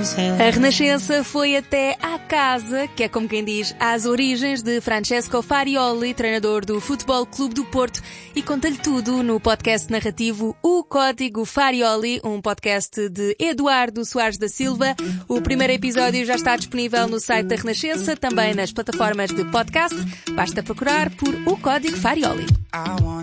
A Renascença foi até à casa, que é como quem diz, às origens de Francesco Farioli, treinador do Futebol Clube do Porto, e conta-lhe tudo no podcast narrativo O Código Farioli, um podcast de Eduardo Soares da Silva. O primeiro episódio já está disponível no site da Renascença, também nas plataformas de podcast. Basta procurar por O Código Farioli.